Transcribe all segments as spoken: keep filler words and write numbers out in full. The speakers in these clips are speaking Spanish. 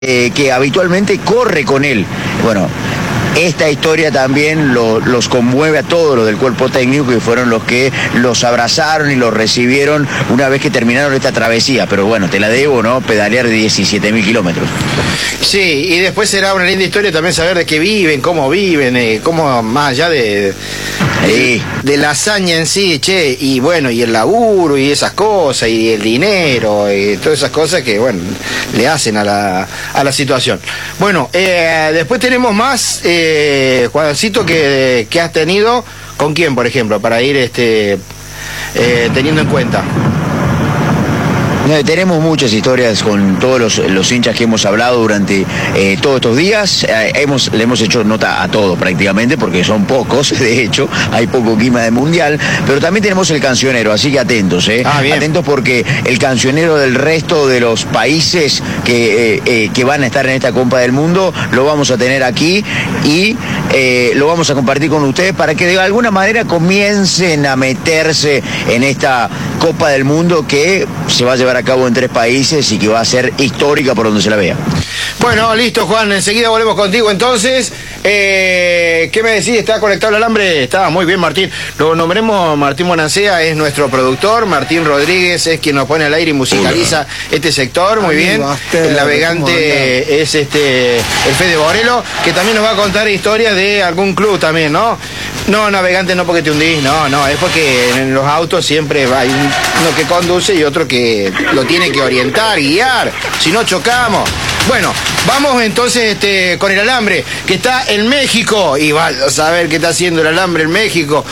eh, que habitualmente corre con él. Bueno, esta historia también lo, los conmueve a todos los del cuerpo técnico, que fueron los que los abrazaron y los recibieron una vez que terminaron esta travesía. Pero bueno, te la debo, ¿no? Pedalear diecisiete mil kilómetros. Sí, y después será una linda historia también saber de qué viven, cómo viven, eh, cómo más allá de, de, de la hazaña en sí, che, y bueno, y el laburo y esas cosas, y el dinero, y todas esas cosas que, bueno, le hacen a la, a la situación. Bueno, eh, después tenemos más... Eh, Eh, Juancito, que, que has tenido, ¿con quién, por ejemplo, para ir este eh, teniendo en cuenta? Tenemos muchas historias con todos los, los hinchas que hemos hablado durante eh, todos estos días. Eh, hemos, le hemos hecho nota a todos prácticamente, porque son pocos, de hecho, hay poco clima de mundial, pero también tenemos el cancionero, así que atentos, ¿eh? Ah, atentos, porque el cancionero del resto de los países que, eh, eh, que van a estar en esta Copa del Mundo, lo vamos a tener aquí y eh, lo vamos a compartir con ustedes para que de alguna manera comiencen a meterse en esta Copa del Mundo que se va a llevar a cabo en tres países y que va a ser histórica por donde se la vea. Bueno, listo, Juan, enseguida volvemos contigo entonces. Eh, ¿Qué me decís? ¿Está conectado el alambre? Está muy bien, Martín. Lo nombremos Martín Bonancea, es nuestro productor. Martín Rodríguez es quien nos pone al aire y musicaliza este sector, muy bien. El navegante es este el Fede Borelo, que también nos va a contar historias de algún club también, ¿no? No, navegante no porque te hundís, no, no, es porque en los autos siempre hay uno que conduce y otro que lo tiene que orientar, guiar, si no chocamos. Bueno, vamos entonces este, con el alambre, que está en México, y vas a saber qué está haciendo el alambre en México.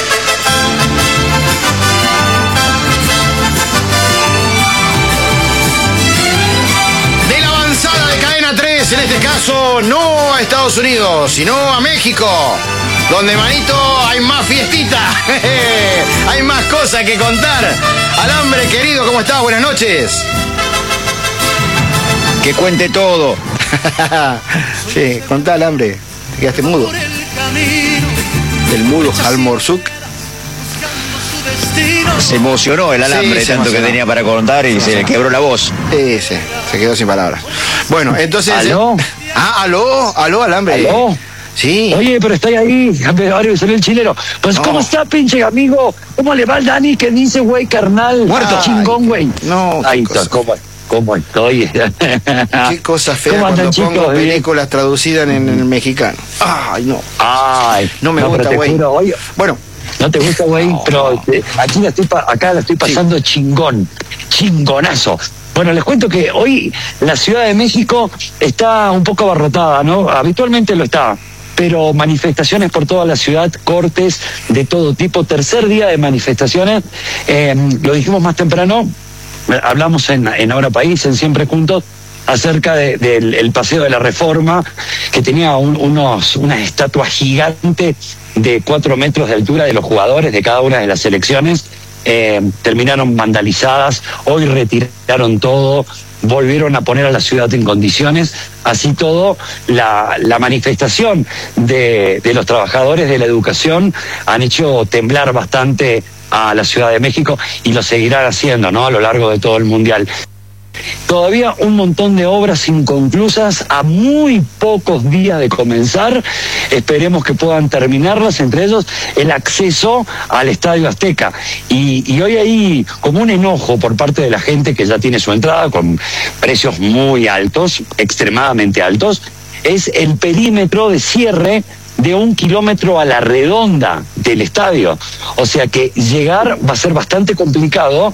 De la avanzada de Cadena tres, en este caso, no a Estados Unidos, sino a México, donde, manito, hay más fiestita, hay más cosas que contar. Alambre, querido, ¿cómo estás? Buenas noches. Que cuente todo. Sí, contá, Alambre. Te quedaste mudo. El mudo Almorzuk. Se emocionó el alambre, sí, tanto emocionó. Que tenía para contar y se, se le quebró la voz. Sí, sí, se quedó sin palabras. Bueno, entonces... ¿Aló? Ah, aló, aló, Alambre. ¿Aló? Sí. Oye, pero estoy ahí, ahora me salió el chileno. Pues, no. ¿Cómo está, pinche amigo? ¿Cómo le va al Dani que dice, güey, carnal? Muerto. Ay, chingón, güey. No, ahí está, ¿cómo, ¿cómo estoy? Qué cosa fea cuando andan, pongo chicos, películas eh? traducidas en, en el mexicano. Ay, no. Ay, no me no, gusta, güey. Bueno. No te gusta, güey, no. Pero eh, aquí la estoy pa acá la estoy pasando sí. chingón, chingonazo. Bueno, les cuento que hoy la Ciudad de México está un poco abarrotada, ¿no? Habitualmente lo está, pero manifestaciones por toda la ciudad, cortes de todo tipo, tercer día de manifestaciones, eh, lo dijimos más temprano, hablamos en, en Ahora País, en Siempre Juntos, acerca de, de, del Paseo de la Reforma, que tenía un, unos, una estatua gigante de cuatro metros de altura de los jugadores de cada una de las selecciones. Eh, terminaron vandalizadas, hoy retiraron todo, volvieron a poner a la ciudad en condiciones, así todo, la, la manifestación de, de los trabajadores de la educación han hecho temblar bastante a la Ciudad de México y lo seguirán haciendo, ¿no?, a lo largo de todo el Mundial. Todavía un montón de obras inconclusas a muy pocos días de comenzar. Esperemos que puedan terminarlas, entre ellos el acceso al Estadio Azteca. Y, y hoy hay como un enojo por parte de la gente que ya tiene su entrada con precios muy altos, extremadamente altos. Es el perímetro de cierre de un kilómetro a la redonda del estadio. O sea que llegar va a ser bastante complicado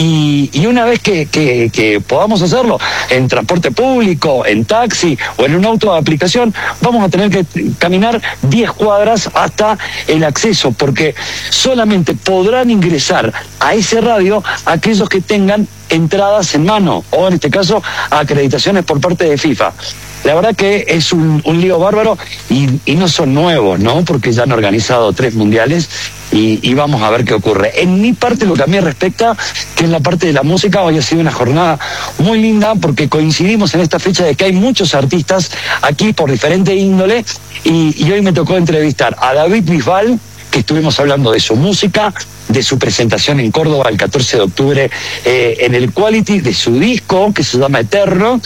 y, y una vez que, que, que podamos hacerlo en transporte público, en taxi o en un auto de aplicación, vamos a tener que caminar diez cuadras hasta el acceso, porque solamente podrán ingresar a ese radio aquellos que tengan entradas en mano, o en este caso acreditaciones por parte de FIFA. La verdad que es un, un lío bárbaro y, y no son nuevos, ¿no? Porque ya han organizado tres mundiales y, y vamos a ver qué ocurre. En mi parte, lo que a mí respecta, que es la parte de la música, hoy ha sido una jornada muy linda porque coincidimos en esta fecha de que hay muchos artistas aquí por diferente índole y, y hoy me tocó entrevistar a David Bisbal, que estuvimos hablando de su música, de su presentación en Córdoba el catorce de octubre eh, en el Quality, de su disco que se llama Eterno,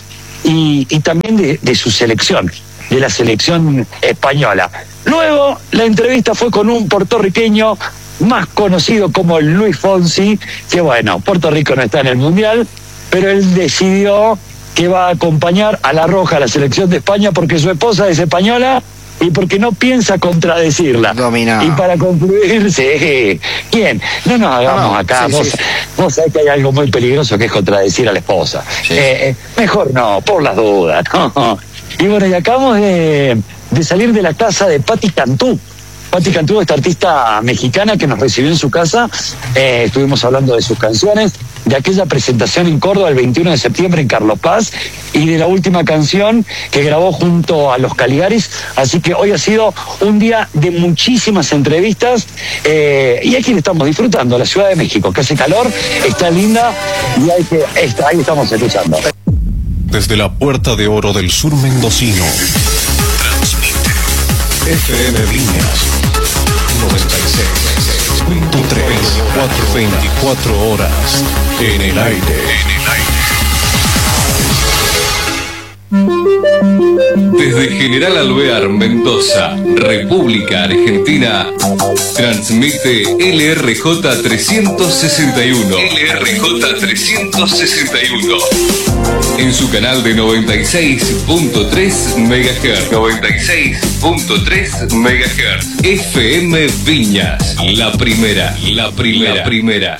y, y también de, de su selección, de la selección española. Luego la entrevista fue con un puertorriqueño más conocido como Luis Fonsi, que bueno, Puerto Rico no está en el Mundial, pero él decidió que va a acompañar a La Roja, a la selección de España, porque su esposa es española y porque no piensa contradecirla. Dominado. Y para concluir, sí, ¿quién? No nos hagamos no, no, acá, sí, vos, sí. vos sabés que hay algo muy peligroso que es contradecir a la esposa. Sí. Eh, eh, mejor no, por las dudas. ¿no? Y bueno, y acabamos de, de salir de la casa de Patti Cantú. Patti Cantú, esta artista mexicana que nos recibió en su casa, eh, estuvimos hablando de sus canciones, de aquella presentación en Córdoba el veintiuno de septiembre en Carlos Paz y de la última canción que grabó junto a los Caligaris. Así que hoy ha sido un día de muchísimas entrevistas eh, y aquí le estamos disfrutando, la Ciudad de México, que hace calor, está linda y hay que, está, ahí estamos escuchando. Desde la Puerta de Oro del Sur mendocino, transmite F M Viñas noventa y seis punto tres, cuatro veinticuatro horas en el aire. En el aire. Desde General Alvear, Mendoza, República Argentina, transmite L R J trescientos sesenta y uno. L R J trescientos sesenta y uno. En su canal de noventa y seis punto tres megahertz. noventa y seis punto tres megahertz. F M Viñas, la primera, la primera, la primera.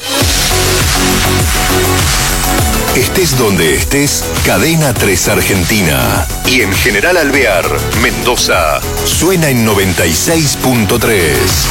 Estés donde estés, Cadena tres Argentina. Y en General Alvear, Mendoza, suena en noventa y seis punto tres.